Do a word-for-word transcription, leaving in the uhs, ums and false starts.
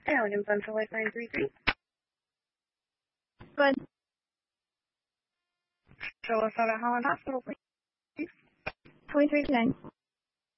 Elegance Central Lifeline three three. Good. Show us out at Holland Hospital, please. twenty-three nine.